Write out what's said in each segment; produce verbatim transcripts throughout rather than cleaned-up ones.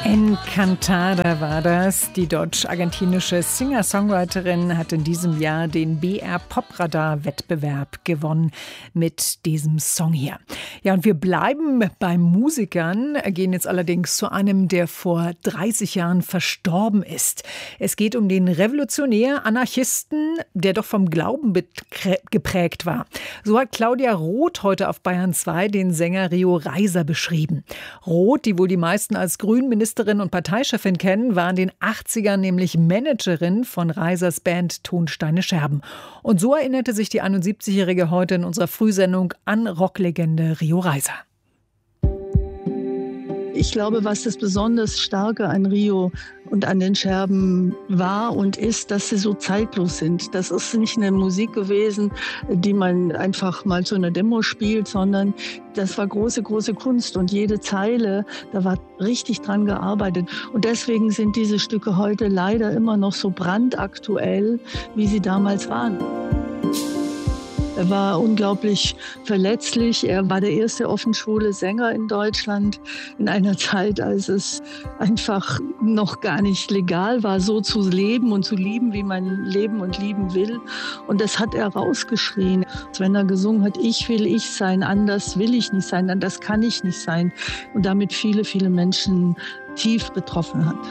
Encantada war das. Die deutsch-argentinische Singer-Songwriterin hat in diesem Jahr den B R Popradar-Wettbewerb gewonnen mit diesem Song hier. Ja, und wir bleiben bei Musikern, gehen jetzt allerdings zu einem, der vor dreißig Jahren verstorben ist. Es geht um den Revolutionär, Anarchisten, der doch vom Glauben geprägt war. So hat Claudia Roth heute auf Bayern zwei den Sänger Rio Reiser beschrieben. Roth, die wohl die meisten als Grünministerin und Parteichefin kennen, war in den achtzigern nämlich Managerin von Reisers Band Tonsteine Scherben. Und so erinnerte sich die einundsiebzigjährige heute in unserer Frühsendung an Rocklegende Rio Reiser. Ich glaube, was das besonders Starke an Rio und an den Scherben war und ist, dass sie so zeitlos sind. Das ist nicht eine Musik gewesen, die man einfach mal zu einer Demo spielt, sondern das war große, große Kunst. Und jede Zeile, da war richtig dran gearbeitet. Und deswegen sind diese Stücke heute leider immer noch so brandaktuell, wie sie damals waren. Er war unglaublich verletzlich. Er war der erste offenschwule Sänger in Deutschland in einer Zeit, als es einfach noch gar nicht legal war, so zu leben und zu lieben, wie man leben und lieben will. Und das hat er rausgeschrien. Wenn er gesungen hat, ich will ich sein, anders will ich nicht sein, anders kann ich nicht sein. Und damit viele, viele Menschen tief betroffen hat.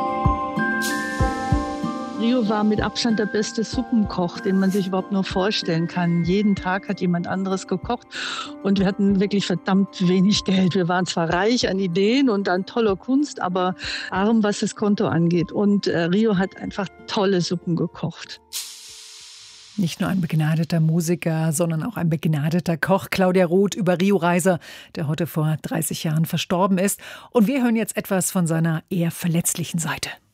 Rio war mit Abstand der beste Suppenkoch, den man sich überhaupt nur vorstellen kann. Jeden Tag hat jemand anderes gekocht und wir hatten wirklich verdammt wenig Geld. Wir waren zwar reich an Ideen und an toller Kunst, aber arm, was das Konto angeht. Und äh, Rio hat einfach tolle Suppen gekocht. Nicht nur ein begnadeter Musiker, sondern auch ein begnadeter Koch. Claudia Roth über Rio Reiser, der heute vor dreißig Jahren verstorben ist. Und wir hören jetzt etwas von seiner eher verletzlichen Seite.